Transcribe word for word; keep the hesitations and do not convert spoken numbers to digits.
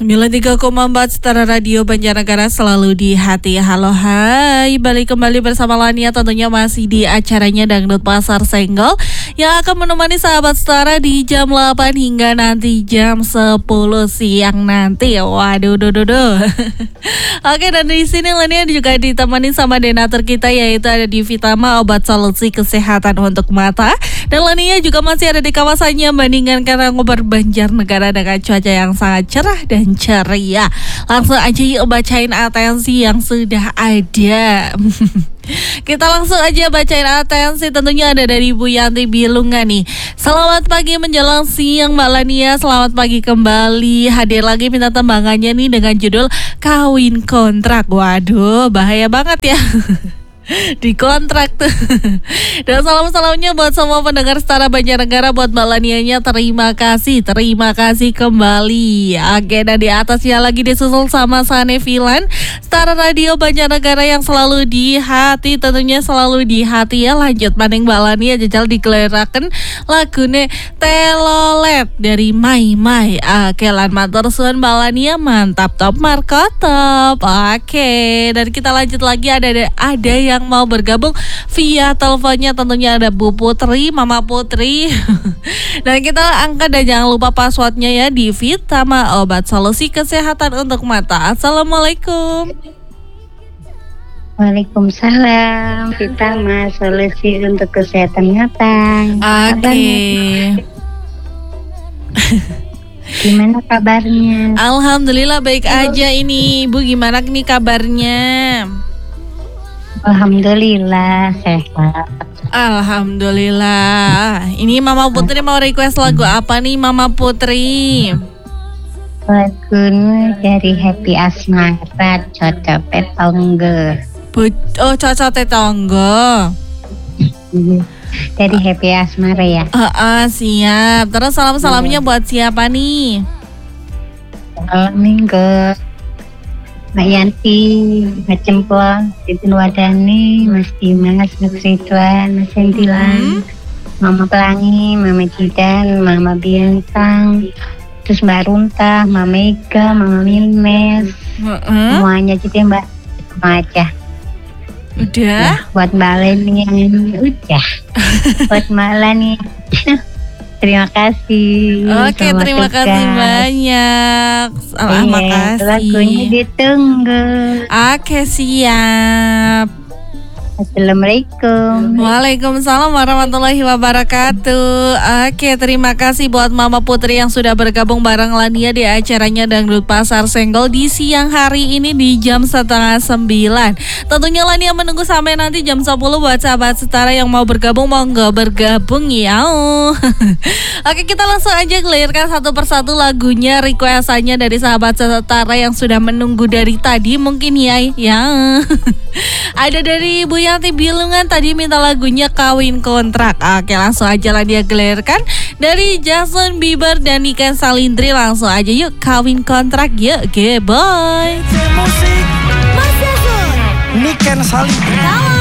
sembilan puluh tiga koma empat Setara Radio Banjarnegara selalu di hati. Halo hai, balik kembali bersama Lania tentunya masih di acaranya Dangdut Pasar Senggol yang akan menemani sahabat Setara di jam delapan hingga nanti jam sepuluh siang nanti. Waduh, duh, duh, duh. Oke, dan di sini Lania juga ditemani sama donatur kita yaitu ada di Vitama, obat solusi kesehatan untuk mata. Dan Lania juga masih ada di kawasannya Bandingan Karangkobar Banjarnegara dengan cuaca yang sangat cerah dan ceria. Langsung aja yuk bacain atensi yang sudah ada. Kita langsung aja bacain atensi, tentunya ada dari Bu Yanti Bilungan nih. Selamat pagi menjelang siang Mbak Lania, selamat pagi kembali. Hadir lagi minta tembangannya nih dengan judul Kawin Kontrak. Waduh, bahaya banget ya. Di kontrak tuh. Dan salam-salamnya buat semua pendengar Setara Banjarnegara, buat Mbak Lanianya terima kasih, terima kasih kembali. Oke, dan di atasnya lagi disusul sama Sane Filan, Setara Radio Banjarnegara yang selalu di hati, tentunya selalu di hati ya. Lanjut maning Mbak Lania jajal dikeleraken lagune Telolet dari Mai Mai. Oke, lan matur suwun Mbak Lania, mantap top marko top. Oke, dan kita lanjut lagi, ada ada yang yang mau bergabung via teleponnya, tentunya ada Bu Putri, Mama Putri. Dan kita angkat dan jangan lupa passwordnya ya, di Vitama, obat solusi kesehatan untuk mata. Assalamualaikum. Waalaikumsalam. Vitama, solusi untuk kesehatan mata. Oke. Okay. Gimana kabarnya? Alhamdulillah baik aja ini. Bu, gimana nih kabarnya? Alhamdulillah sehat. Alhamdulillah. Ini Mama Putri mau request lagu apa nih Mama Putri? Lagu dari Happy Asmara, Cocok Tetonggo. Oh, Cocok Tetonggo. Dari Happy Asmara ya. Uh, uh, siap. Terus salam-salamnya buat siapa nih? Salam minggu Mbak Yanti, Mbak Cemplong, Titin Wadani, Mas Dimas, Mas Ridwan, Mas Sentilan, mm-hmm. Mama Pelangi, Mama Jidan, Mama Biantang, terus Mbak Runta, Mama Mega, Mama Milmes, mm-hmm. semuanya gitu ya Mbak, sama aja. Udah? Ya, buat Mbak Leni yang udah, buat Mbak Leni. Terima kasih. Oke, Selamat terima tegas. kasih banyak. Ah, iya, makasih. Lagunya ditunggu. Oke, siap. Assalamualaikum. Waalaikumsalam warahmatullahi wabarakatuh. Oke, terima kasih buat Mama Putri yang sudah bergabung bareng Lania di acaranya Dangdut Pasar Senggol di siang hari ini di jam setengah sembilan. Tentunya Lania menunggu sampai nanti jam sepuluh buat sahabat Setara yang mau bergabung, mau nggak bergabung ya. Oke, kita langsung aja clearkan satu persatu lagunya, requestannya dari sahabat Setara yang sudah menunggu dari tadi mungkin ya. Ya. Ada dari Bu Yanti Bilungan tadi minta lagunya Kawin Kontrak. Oke, langsung aja lah dia gelerkan. Dari Justin Bieber dan Niken Salindri, langsung aja yuk Kawin Kontrak yuk. Oke, bye. Musik Niken Salindri.